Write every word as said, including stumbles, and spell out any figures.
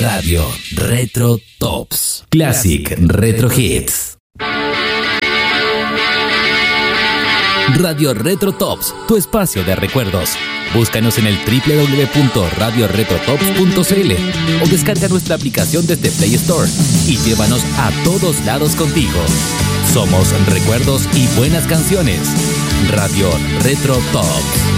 Radio Retro Tops. Classic Retro Hits. Radio Retro Tops, tu espacio de recuerdos. Búscanos en el doble u doble u doble u punto radio retro tops punto c l o descarga nuestra aplicación desde Play Store y llévanos a todos lados contigo. Somos recuerdos y buenas canciones. Radio Retro Tops.